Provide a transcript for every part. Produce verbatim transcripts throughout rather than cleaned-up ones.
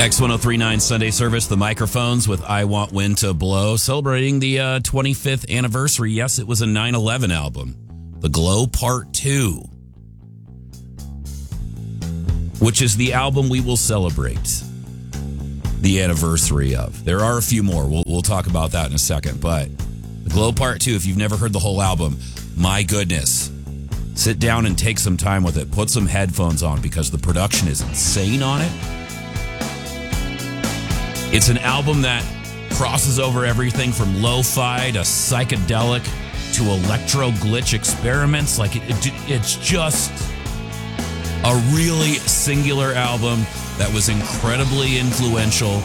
X ten thirty-nine Sunday service, the microphones with I Want Wind to Blow, celebrating the uh, twenty-fifth anniversary. Yes, it was a nine eleven album, The Glow Part two, which is the album we will celebrate the anniversary of. There are a few more. We'll, we'll talk about that in a second, but The Glow Part two, if you've never heard the whole album, my goodness, sit down and take some time with it. Put some headphones on because the production is insane on it. It's an album that crosses over everything from lo-fi to psychedelic to electro glitch experiments. Like it, it, it's just a really singular album that was incredibly influential.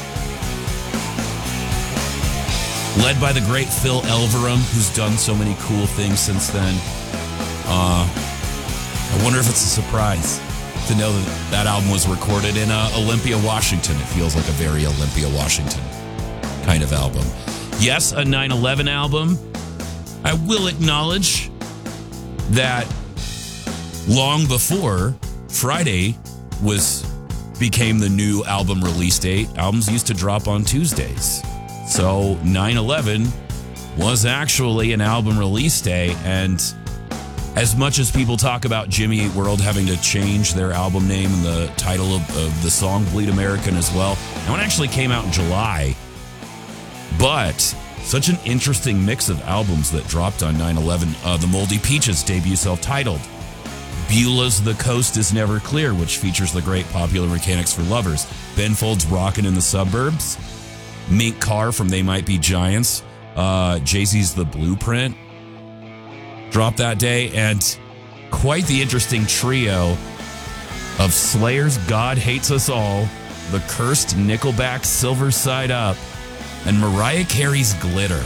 Led by the great Phil Elverum, who's done so many cool things since then. Uh, I wonder if it's a surprise to know that that album was recorded in uh, Olympia, Washington. It feels like a very Olympia, Washington kind of album. Yes, a nine eleven album. I will acknowledge that long before Friday was became the new album release date, albums used to drop on Tuesdays. So nine eleven was actually an album release day, and as much as people talk about Jimmy Eat World having to change their album name and the title of, of the song, Bleed American, as well, that one actually came out in July. But such an interesting mix of albums that dropped on nine eleven. Uh, the Moldy Peaches debut self-titled. Beulah's The Coast Is Never Clear, which features the great Popular Mechanics for Lovers. Ben Folds' Rockin' in the Suburbs. Mink Carr from They Might Be Giants. Uh, Jay-Z's The Blueprint dropped that day, and quite the interesting trio of Slayer's God Hates Us All, The Cursed Nickelback Silver Side Up, and Mariah Carey's Glitter.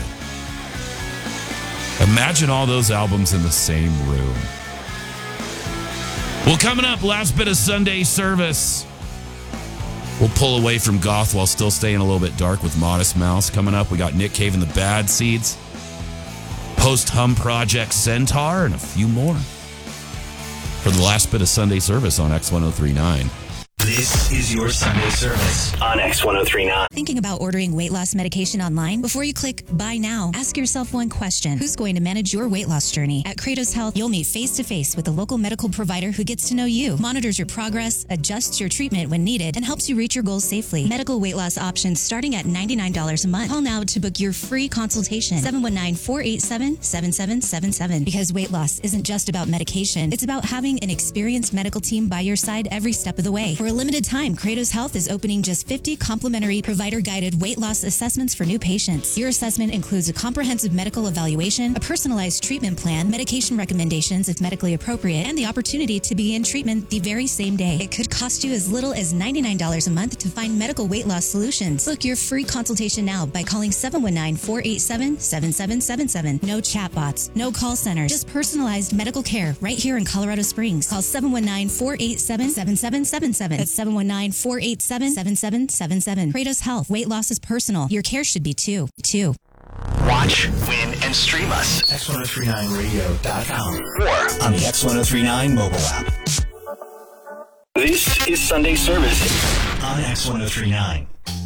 Imagine all those albums in the same room. Well, coming up, last bit of Sunday service. We'll pull away from goth while still staying a little bit dark with Modest Mouse. Coming up, we got Nick Cave and the Bad Seeds, Post-Hum Project Centaur, and a few more for the last bit of Sunday service on X ten thirty-nine. This is your Sunday service on X ten thirty-nine. Thinking about ordering weight loss medication online? Before you click buy now, ask yourself one question. Who's going to manage your weight loss journey? At Kratos Health, you'll meet face-to-face with a local medical provider who gets to know you, monitors your progress, adjusts your treatment when needed, and helps you reach your goals safely. Medical weight loss options starting at ninety-nine dollars a month. Call now to book your free consultation. seven one nine, four eight seven, seven seven seven seven. Because weight loss isn't just about medication. It's about having an experienced medical team by your side every step of the way. For a limited time, Kratos Health is opening just fifty complimentary provider-guided weight loss assessments for new patients. Your assessment includes a comprehensive medical evaluation, a personalized treatment plan, medication recommendations if medically appropriate, and the opportunity to begin treatment the very same day. It could cost you as little as ninety-nine dollars a month to find medical weight loss solutions. Book your free consultation now by calling seven one nine, four eight seven, seven seven seven seven. No chatbots, no call centers, just personalized medical care right here in Colorado Springs. Call seven one nine, four eight seven, seven seven seven seven. That's seven one nine, four eight seven, seven seven seven seven. Kratos Health. Weight loss is personal. Your care should be too. Too. Watch, win, and stream us. X ten thirty-nine radio dot com or on the X ten thirty-nine mobile app. This is Sunday service on X ten thirty-nine.